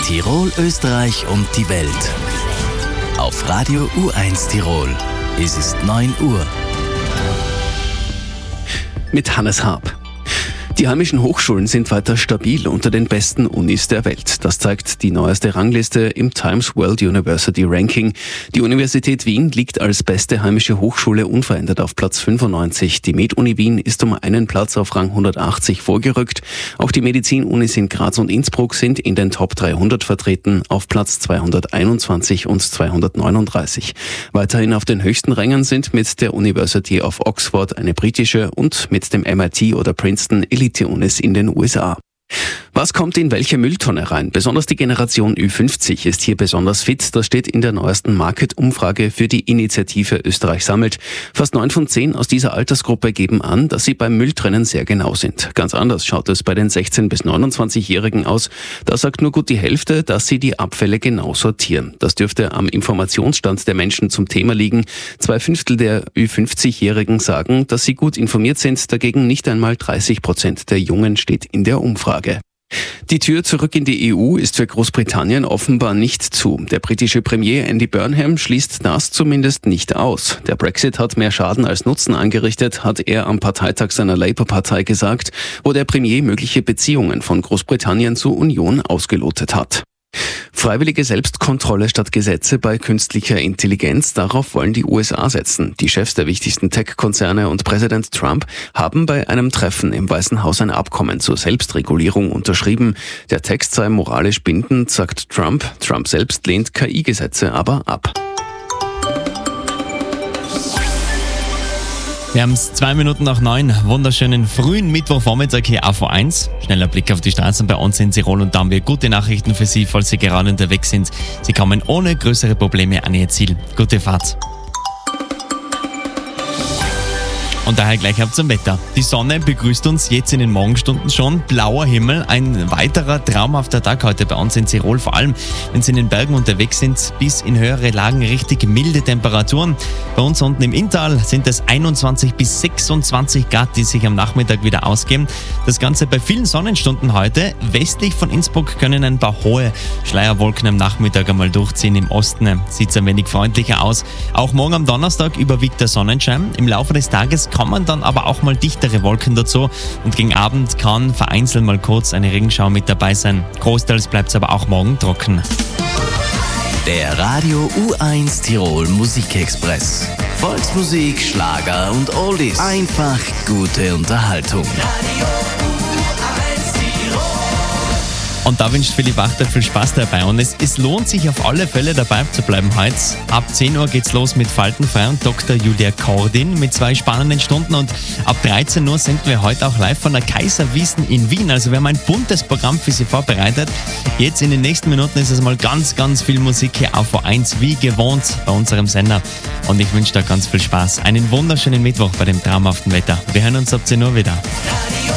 Tirol, Österreich und die Welt. Auf Radio U1 Tirol. Es ist 9 Uhr. Mit Hannes Haab. Die heimischen Hochschulen sind weiter stabil unter den besten Unis der Welt. Das zeigt die neueste Rangliste im Times World University Ranking. Die Universität Wien liegt als beste heimische Hochschule unverändert auf Platz 95. Die Med-Uni Wien ist um einen Platz auf Rang 180 vorgerückt. Auch die Medizin-Unis in Graz und Innsbruck sind in den Top 300 vertreten, auf Platz 221 und 239. Weiterhin auf den höchsten Rängen sind mit der University of Oxford eine britische und mit dem MIT oder Princeton Elite-Unis in den USA. Was kommt in welche Mülltonne rein? Besonders die Generation Ü50 ist hier besonders fit. Das steht in der neuesten Market-Umfrage für die Initiative Österreich sammelt. Fast 9 von 10 aus dieser Altersgruppe geben an, dass sie beim Mülltrennen sehr genau sind. Ganz anders schaut es bei den 16- bis 29-Jährigen aus. Da sagt nur gut die Hälfte, dass sie die Abfälle genau sortieren. Das dürfte am Informationsstand der Menschen zum Thema liegen. 2/5 der Ü50-Jährigen sagen, dass sie gut informiert sind. Dagegen nicht einmal 30% der Jungen steht in der Umfrage. Die Tür zurück in die EU ist für Großbritannien offenbar nicht zu. Der britische Premier Andy Burnham schließt das zumindest nicht aus. Der Brexit hat mehr Schaden als Nutzen angerichtet, hat er am Parteitag seiner Labour-Partei gesagt, wo der Premier mögliche Beziehungen von Großbritannien zur Union ausgelotet hat. Freiwillige Selbstkontrolle statt Gesetze bei künstlicher Intelligenz, darauf wollen die USA setzen. Die Chefs der wichtigsten Tech-Konzerne und Präsident Trump haben bei einem Treffen im Weißen Haus ein Abkommen zur Selbstregulierung unterschrieben. Der Text sei moralisch bindend, sagt Trump. Trump selbst lehnt KI-Gesetze aber ab. Wir haben es 2 Minuten nach 9. Wunderschönen frühen Mittwochvormittag hier auf A1. Schneller Blick auf die Straßen bei uns in Tirol und da haben wir gute Nachrichten für Sie, falls Sie gerade unterwegs sind. Sie kommen ohne größere Probleme an Ihr Ziel. Gute Fahrt. Und daher gleich ab zum Wetter. Die Sonne begrüßt uns jetzt in den Morgenstunden schon. Blauer Himmel, ein weiterer traumhafter Tag heute bei uns in Tirol. Vor allem, wenn Sie in den Bergen unterwegs sind, bis in höhere Lagen richtig milde Temperaturen. Bei uns unten im Inntal sind es 21 bis 26 Grad, die sich am Nachmittag wieder ausgeben. Das Ganze bei vielen Sonnenstunden heute. Westlich von Innsbruck können ein paar hohe Schleierwolken am Nachmittag einmal durchziehen. Im Osten sieht es ein wenig freundlicher aus. Auch morgen am Donnerstag überwiegt der Sonnenschein. Im Laufe des Tages kommen dann aber auch mal dichtere Wolken dazu und gegen Abend kann vereinzelt mal kurz eine Regenschauer mit dabei sein. Großteils bleibt es aber auch morgen trocken. Der Radio U1 Tirol Musikexpress. Volksmusik, Schlager und Oldies. Einfach gute Unterhaltung. Und da wünscht Philipp Achter viel Spaß dabei. Und es lohnt sich auf alle Fälle dabei zu bleiben heute. Ab 10 Uhr geht's los mit Faltenfrei und Dr. Julia Kordin mit 2 spannenden Stunden. Und ab 13 Uhr sind wir heute auch live von der Kaiserwiesen in Wien. Also wir haben ein buntes Programm für Sie vorbereitet. Jetzt in den nächsten Minuten ist es mal ganz, ganz viel Musik hier auf A1, wie gewohnt bei unserem Sender. Und ich wünsche da ganz viel Spaß. Einen wunderschönen Mittwoch bei dem traumhaften Wetter. Wir hören uns ab 10 Uhr wieder.